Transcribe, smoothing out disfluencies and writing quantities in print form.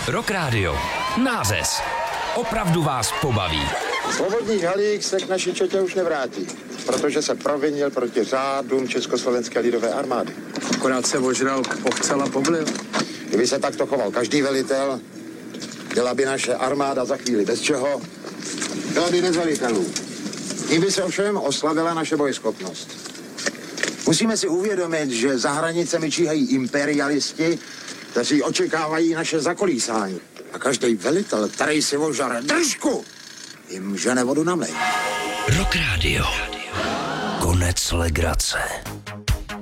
Rock Radio. Nářez. Opravdu vás pobaví. Svobodný Halík se k naší četě už nevrátí, protože se provinil proti řádům Československé lidové armády. Akorát se ožral, pochcel a poblil. Kdyby se takto choval každý velitel, byla by naše armáda za chvíli bez čeho, byla by bez velitelů. Tím by se ovšem oslavila naše bojeschopnost. Musíme si uvědomit, že za hranicemi číhají imperialisti, kteří očekávají naše zakolísání. A každý velitel, který si ožare držku, jim žene vodu na mlejn. Rock Radio. Konec legrace.